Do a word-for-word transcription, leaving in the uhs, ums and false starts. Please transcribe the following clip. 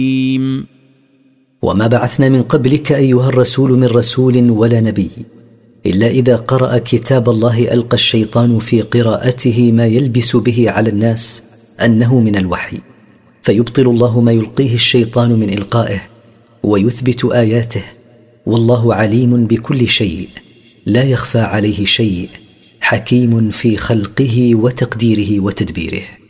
وما بعثنا من قبلك أيها الرسول من رسول ولا نبي إلا إذا قرأ كتاب الله ألقى الشيطان في قراءته ما يلبس به على الناس أنه من الوحي، فيبطل الله ما يلقيه الشيطان من إلقائه ويثبت آياته، والله عليم بكل شيء لا يخفى عليه شيء، حكيم في خلقه وتقديره وتدبيره.